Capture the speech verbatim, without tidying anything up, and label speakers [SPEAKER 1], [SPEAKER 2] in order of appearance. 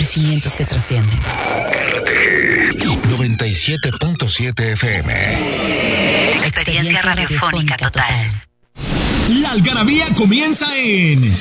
[SPEAKER 1] acontecimientos que trascienden.
[SPEAKER 2] noventa y siete punto siete F M.
[SPEAKER 1] Experiencia radiofónica total.
[SPEAKER 3] La algarabía comienza en